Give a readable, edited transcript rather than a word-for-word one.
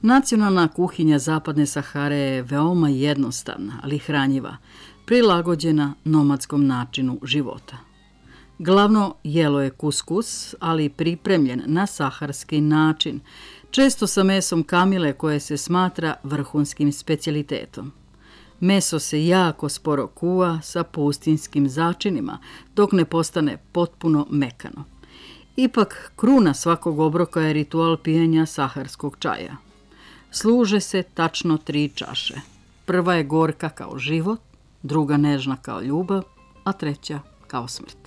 Nacionalna kuhinja Zapadne Sahare je veoma jednostavna, ali hranjiva, prilagođena nomadskom načinu života. Glavno jelo je kuskus, ali pripremljen na saharski način, često sa mesom kamile koje se smatra vrhunskim specijalitetom. Meso se jako sporo kuva sa pustinjskim začinima, dok ne postane potpuno mekano. Ipak, kruna svakog obroka je ritual pijenja saharskog čaja. Služe se tačno 3 čaše. Prva je gorka kao život, druga nežna kao ljubav, a treća kao smrt.